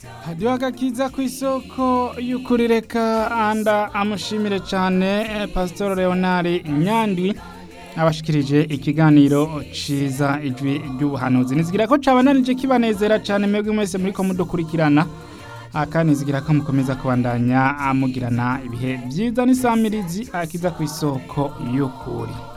hadiyo agakiza ku isoko y'ukuri reka anda amushimire cyane Pastor Leonard Nyandwi abashikirije ikiganiro ciza ijwi ry'ubuhanuzi nizigira ko cabananije kibanezera cyane mwebwe mwese muri ko mudukurikirana akanizigira ko mukomeza kubandanya amugirana ibihe byiza n'isamirizi akiza ku isoko y'ukuri.